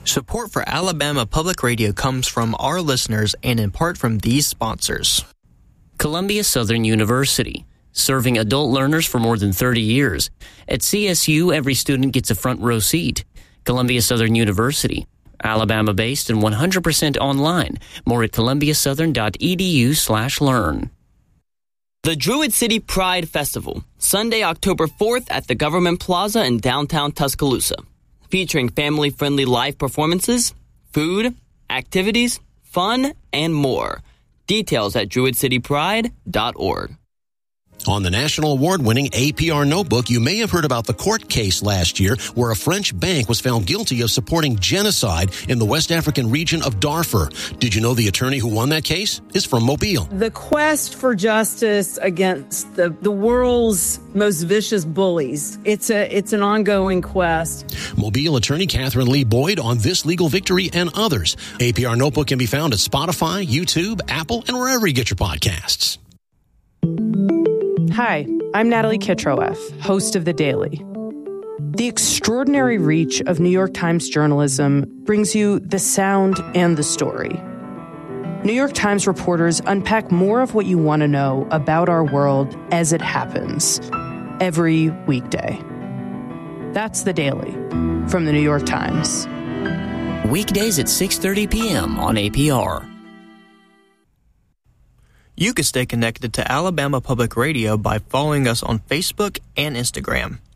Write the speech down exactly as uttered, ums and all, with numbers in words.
Support for Alabama Public Radio comes from our listeners and in part from these sponsors. Columbia Southern University, serving adult learners for more than thirty years. At C S U, every student gets a front row seat. Columbia Southern University, Alabama-based and one hundred percent online. More at columbiasouthern.edu slash learn. The Druid City Pride Festival, Sunday, October fourth at the Government Plaza in downtown Tuscaloosa. Featuring family-friendly live performances, food, activities, fun, and more. Details at druid city pride dot org. On the national award-winning A P R Notebook, you may have heard about the court case last year where a French bank was found guilty of supporting genocide in the West African region of Darfur. Did you know the attorney who won that case is from Mobile? The quest for justice against the, the world's most vicious bullies. It's a it's an ongoing quest. Mobile attorney Catherine Lee Boyd on this legal victory and others. A P R Notebook can be found at Spotify, YouTube, Apple, and wherever you get your podcasts. Hi, I'm Natalie Kitroeff, host of The Daily. The extraordinary reach of New York Times journalism brings you the sound and the story. New York Times reporters unpack more of what you want to know about our world as it happens every weekday. That's The Daily from The New York Times. Weekdays at six thirty p.m. on A P R. You can stay connected to Alabama Public Radio by following us on Facebook and Instagram.